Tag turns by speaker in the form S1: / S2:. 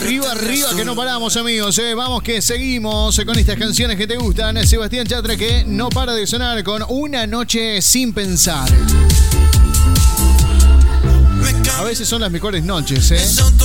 S1: Arriba, arriba, que no paramos, amigos. Vamos que seguimos con estas canciones que te gustan. Sebastián Yatra, que no para de sonar con Una noche sin pensar. A veces son las mejores noches,